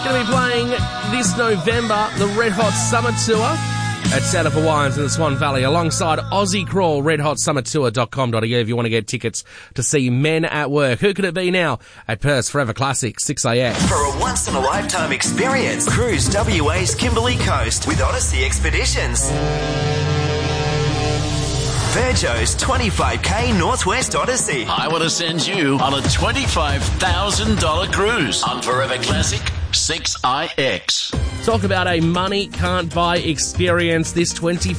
going to be playing this November, the Red Hot Summer Tour at South Hawaiians in the Swan Valley, alongside Aussie Crawl, redhotsummertour.com.au if you want to get tickets to see Men at Work. Who could it be now at Perth's Forever Classic, 6am? For a once-in-a-lifetime experience, cruise WA's Kimberley Coast with Odyssey Expeditions. Virgo's 25k Northwest Odyssey. I want to send you on a $25,000 cruise on Forever Classic 6IX. Talk about a money can't buy experience. This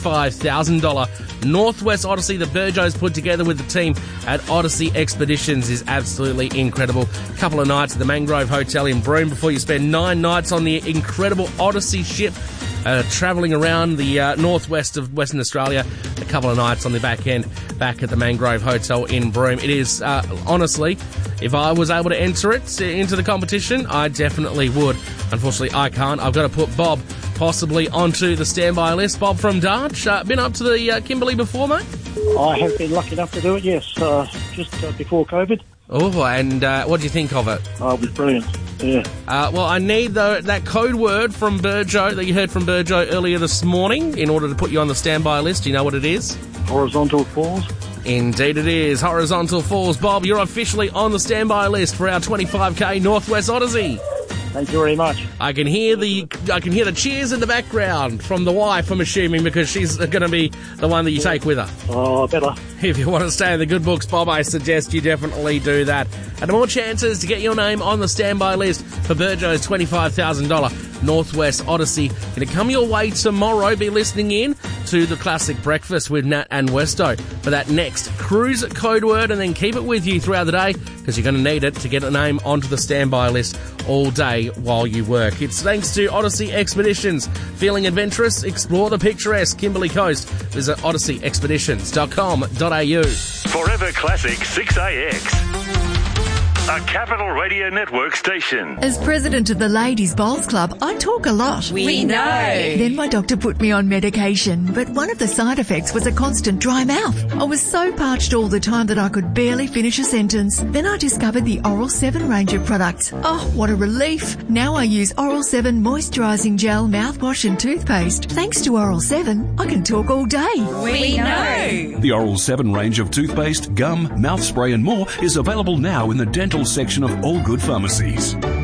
$25,000 Northwest Odyssey that Virgo's put together with the team at Odyssey Expeditions is absolutely incredible. A couple of nights at the Mangrove Hotel in Broome before you spend 9 nights on the incredible Odyssey ship, travelling around the northwest of Western Australia. A couple of nights on the back end back at the Mangrove Hotel in Broome. It is, honestly, if I was able to enter it into the competition, I definitely would. Unfortunately, I can't. I've got to put Bob possibly onto the standby list. Bob from Darch, been up to the Kimberley before, mate? I have been lucky enough to do it, yes, just before COVID. Oh, and what do you think of it? Oh, it was brilliant, yeah. Well, I need that code word from Burjo that you heard from Burjo earlier this morning in order to put you on the standby list. Do you know what it is? Horizontal Falls. Indeed it is. Horizontal Falls. Bob, you're officially on the standby list for our 25k Northwest Odyssey. Thank you very much. I can hear the cheers in the background from the wife, I'm assuming, because she's going to be the one that you take with her. Oh, better. If you want to stay in the good books, Bob, I suggest you definitely do that. And more chances to get your name on the standby list for Burjo's $25,000 Northwest Odyssey. Going to come your way tomorrow. Be listening in to the Classic Breakfast with Nat and Westo for that next cruise code word, and then keep it with you throughout the day because you're going to need it to get a name onto the standby list all day while you work. It's thanks to Odyssey Expeditions. Feeling adventurous? Explore the picturesque Kimberley Coast. Visit odysseyexpeditions.com.au. Forever Classic 6AX. A Capital Radio Network station. As president of the Ladies Bowls Club, I talk a lot. We know. Then my doctor put me on medication, but one of the side effects was a constant dry mouth. I was so parched all the time that I could barely finish a sentence. Then I discovered the Oral 7 range of products. Oh, what a relief. Now I use Oral 7 moisturising gel, mouthwash and toothpaste. Thanks to Oral 7, I can talk all day. We know. The Oral 7 range of toothpaste, gum, mouth spray and more is available now in the dental section of all good pharmacies.